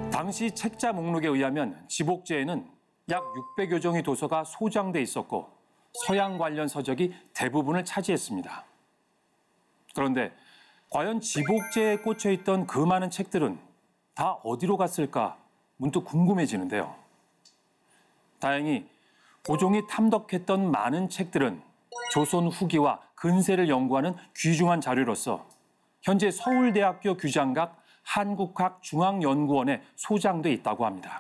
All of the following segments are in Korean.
당시 책자 목록에 의하면 지복제에는 약 600여 종의 도서가 소장돼 있었고 서양 관련 서적이 대부분을 차지했습니다. 그런데 과연 지복제에 꽂혀 있던 그 많은 책들은 다 어디로 갔을까 문득 궁금해지는데요. 다행히 고종이 탐독했던 많은 책들은 조선 후기와 근세를 연구하는 귀중한 자료로서 현재 서울대학교 규장각 한국학중앙연구원에 소장돼 있다고 합니다.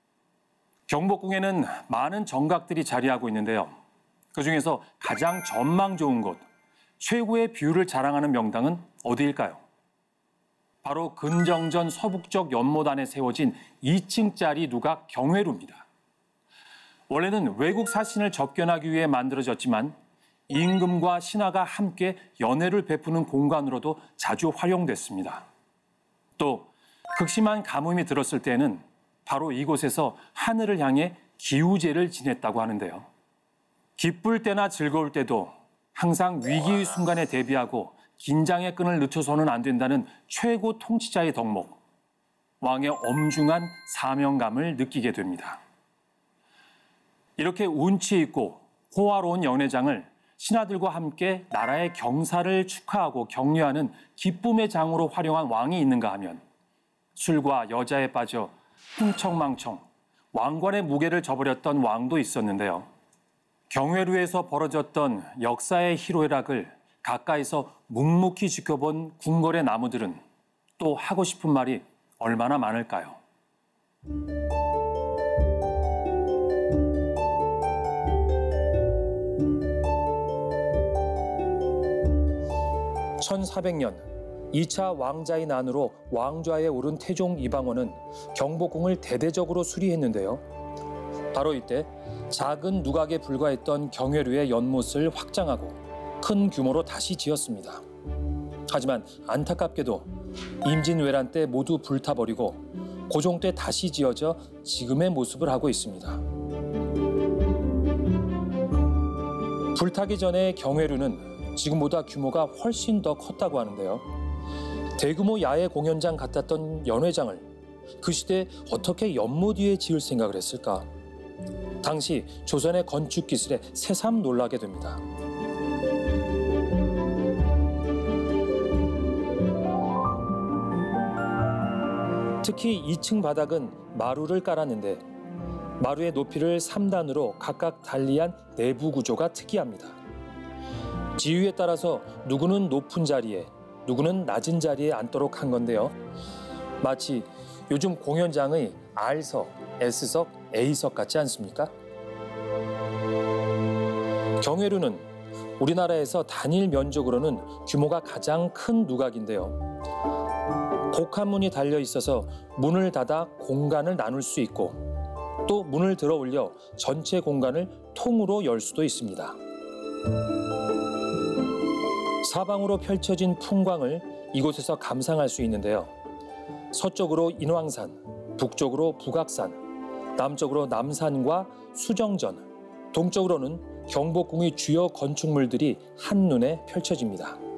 경복궁에는 많은 정각들이 자리하고 있는데요. 그중에서 가장 전망 좋은 곳, 최고의 뷰를 자랑하는 명당은 어디일까요? 바로 근정전 서북쪽 연못안에 세워진 2층짜리 누각 경회루입니다. 원래는 외국 사신을 접견하기 위해 만들어졌지만 임금과 신하가 함께 연회를 베푸는 공간으로도 자주 활용됐습니다. 또 극심한 가뭄이 들었을 때에는 바로 이곳에서 하늘을 향해 기우제를 지냈다고 하는데요. 기쁠 때나 즐거울 때도 항상 위기의 순간에 대비하고 긴장의 끈을 늦춰서는 안 된다는 최고 통치자의 덕목, 왕의 엄중한 사명감을 느끼게 됩니다. 이렇게 운치 있고 호화로운 연회장을 신하들과 함께 나라의 경사를 축하하고 격려하는 기쁨의 장으로 활용한 왕이 있는가 하면 술과 여자에 빠져 흥청망청 왕관의 무게를 저버렸던 왕도 있었는데요. 경회루에서 벌어졌던 역사의 희로애락을 가까이서 묵묵히 지켜본 궁궐의 나무들은 또 하고 싶은 말이 얼마나 많을까요? (1400년) 2차 왕자의 난으로 왕좌에 오른 태종 이방원은 경복궁을 대대적으로 수리했는데요. 바로 이때 작은 누각에 불과했던 경회루의 연못을 확장하고 큰 규모로 다시 지었습니다. 하지만 안타깝게도 임진왜란 때 모두 불타버리고 고종 때 다시 지어져 지금의 모습을 하고 있습니다. 불타기 전에 경회루는 지금보다 규모가 훨씬 더 컸다고 하는데요. 대규모 야외 공연장 같았던 연회장을 그 시대에 어떻게 연못 위에 지을 생각을 했을까? 당시 조선의 건축 기술에 새삼 놀라게 됩니다. 특히 2층 바닥은 마루를 깔았는데 마루의 높이를 3단으로 각각 달리한 내부 구조가 특이합니다. 지위에 따라서 누구는 높은 자리에, 누구는 낮은 자리에 앉도록 한 건데요. 마치 요즘 공연장의 R석, S석, A석 같지 않습니까? 경회루는 우리나라에서 단일 면적으로는 규모가 가장 큰 누각인데요. 곡한문이 달려 있어서 문을 닫아 공간을 나눌 수 있고 또 문을 들어 올려 전체 공간을 통으로 열 수도 있습니다. 사방으로 펼쳐진 풍광을 이곳에서 감상할 수 있는데요. 서쪽으로 인왕산, 북쪽으로 북악산, 남쪽으로 남산과 수정전, 동쪽으로는 경복궁의 주요 건축물들이 한눈에 펼쳐집니다.